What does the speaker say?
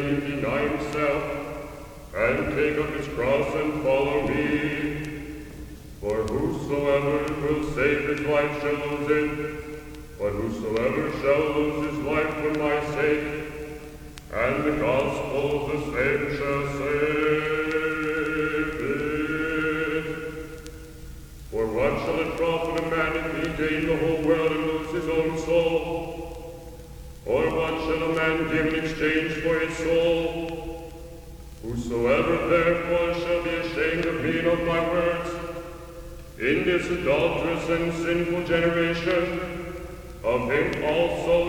him deny himself, and take up his cross and follow me. For whosoever will save his life shall lose it, but whosoever shall lose his life for my sake, and the gospel the same shall save it. For what shall it profit a man if he gain the whole world and lose his own soul? Or what shall a man give in exchange for his soul? Whosoever therefore shall be ashamed of me and of my words, in this adulterous and sinful generation, of him also